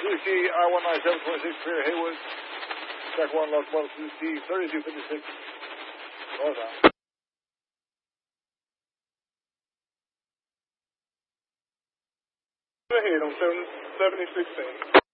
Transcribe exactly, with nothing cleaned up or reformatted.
Sushi I one nine seven twenty-six, clear Haywood. Track one, left one, Sushi thirty-two fifty-six. Northbound. Go ahead on seven, seventy sixteen.